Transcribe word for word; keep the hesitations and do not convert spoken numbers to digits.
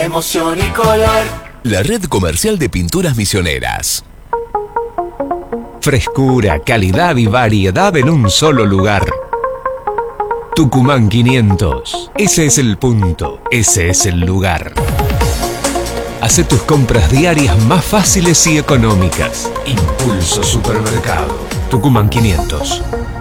Emoción y color. La red comercial de pinturas misioneras. Frescura, calidad y variedad en un solo lugar. Tucumán quinientos. Ese es el punto. Ese es el lugar. Hace tus compras diarias más fáciles y económicas. Impulso Supermercado. Tucumán quinientos.